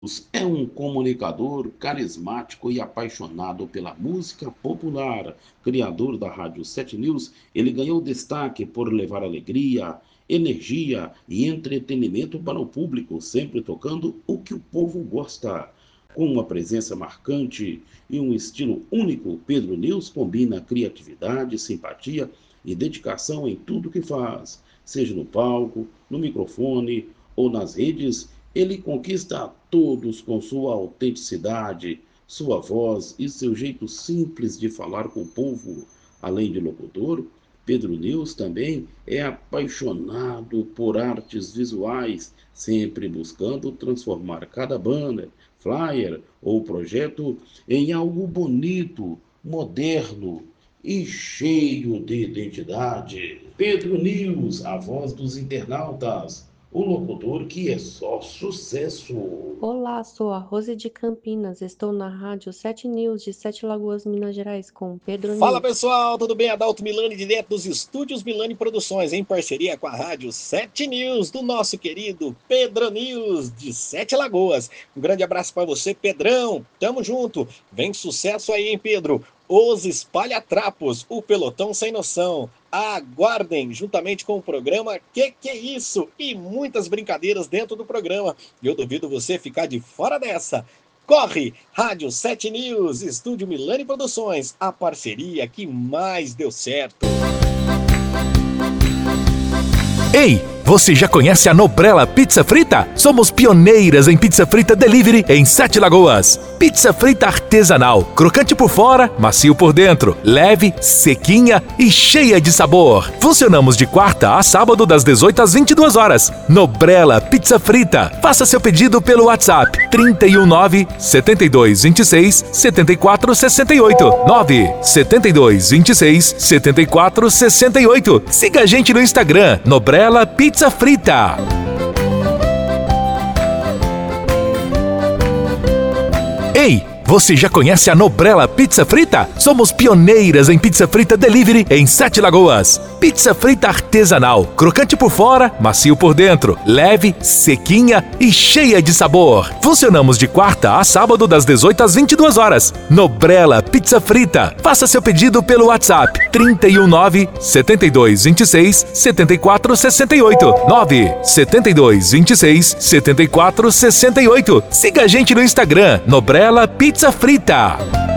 É um comunicador carismático e apaixonado pela música popular. Criador da Rádio 7 News, ele ganhou destaque por levar alegria, energia e entretenimento para o público, sempre tocando o que o povo gosta. Com uma presença marcante e um estilo único, Pedro News combina criatividade, simpatia e dedicação em tudo que faz, seja no palco, no microfone ou nas redes. Ele conquista a todos com sua autenticidade, sua voz e seu jeito simples de falar com o povo. Além de locutor, Pedro News também é apaixonado por artes visuais, sempre buscando transformar cada banner, flyer ou projeto em algo bonito, moderno e cheio de identidade. Pedro News, a voz dos internautas, o locutor que é só sucesso. Olá, sou a Rose de Campinas. Estou na Rádio 7 News de Sete Lagoas, Minas Gerais, com Pedro Fala News. pessoal, tudo bem? Adalto Milani, direto dos estúdios Milani Produções, em parceria com a Rádio 7 News, do nosso querido Pedro News, de Sete Lagoas. Um grande abraço para você, Pedrão. Tamo junto. Vem sucesso aí, hein, Pedro? Os Espalha-Trapos, o Pelotão Sem Noção. Aguardem, juntamente com o programa Que é Isso? E muitas brincadeiras dentro do programa. Eu duvido você ficar de fora dessa. Corre! Rádio 7 News, Estúdio Milani Produções, a parceria que mais deu certo. Ei, você já conhece a Nobrella Pizza Frita? Somos pioneiras em pizza frita delivery em Sete Lagoas. Pizza frita artesanal, crocante por fora, macio por dentro, leve, sequinha e cheia de sabor. Funcionamos de quarta a sábado das 18 às 22 horas. Nobrella Pizza Frita. Faça seu pedido pelo WhatsApp 319 72 26 74 68 9 72 26 74 68. Siga a gente no Instagram, Nobrella Pizza Frita. Ei, você já conhece a Nobrella Pizza Frita? Somos pioneiras em pizza frita delivery em Sete Lagoas. Pizza frita artesanal, crocante por fora, macio por dentro, leve, sequinha e cheia de sabor. Funcionamos de quarta a sábado das 18 às 22 horas. Nobrella Pizza Frita. Faça seu pedido pelo WhatsApp 319 72 26 74 68 9 72 26 74 68. Siga a gente no Instagram, Nobrella Pizza Frita.